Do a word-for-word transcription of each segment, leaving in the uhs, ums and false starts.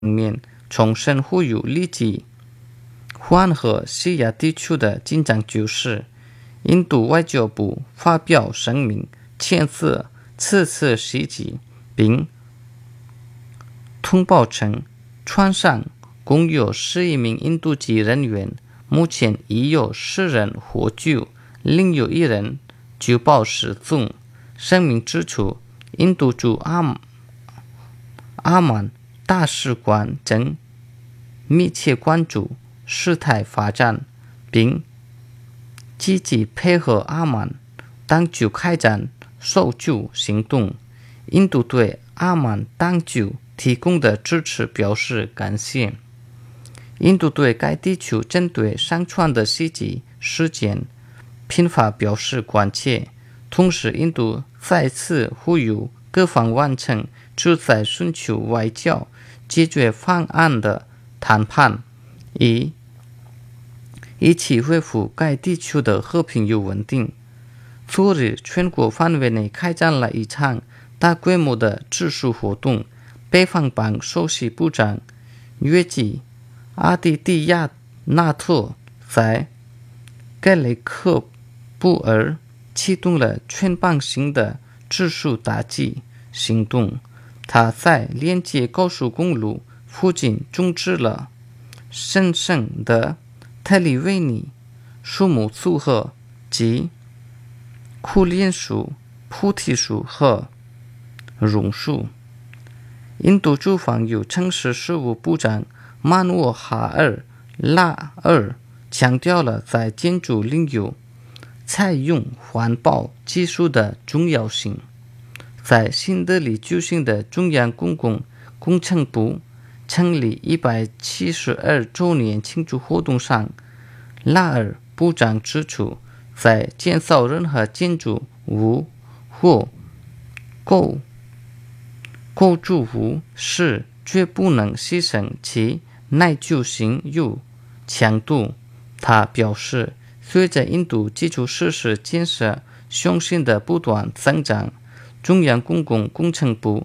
面重申呼吁立即缓和西亚地区的紧张局势。印度外交部发表声明，谴责此次袭击，并通报称，船上共有十一名印度籍人员，目前已有十人获救，另有一人据报失踪。声明指出，印度驻阿阿曼大使馆正密切关注事态发展，并积极配合阿曼当局开展搜救行动。印度对阿曼当局提供的支持表示感谢。印度对该地区针对商船的袭击事件频繁表示关切，同时印度再次呼吁各方完成旨在寻求外交解决方案的谈判，以一起恢复该地区的和平与稳定。昨日，全国范围内开展了一场大规模的植树活动。北方邦首席部长约基阿迪蒂亚纳特在盖雷克布尔启动了全邦性的植树大计行动。他在连接高速公路附近种植了神圣的特里维尼树木组合及苦楝树、菩提树和榕树。印度住房与城市事务部长曼沃哈尔拉尔强调了在建筑领域采用环保技术的重要性。在新德里举行的中央公共工程部成立一百七十二周年庆祝活动上，拉尔部长指出，在建造任何建筑物或构构筑物时，绝不能牺牲其耐久性与强度。他表示，随着印度基础设施建设雄心的不断增长，中央公共工程部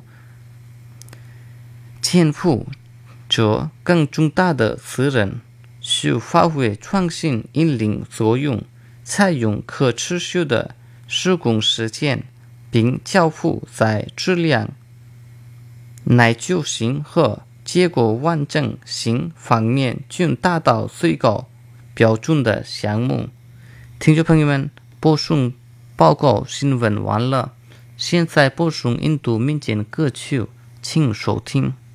肩负着更重大的责任，需发挥创新引领作用，采用可持续的施工实践，并交付在质量、耐久性和结构完整性方面均达到最高标准的项目。听众朋友们，播送报告新闻完了，现在播送印度民间歌曲，请收听。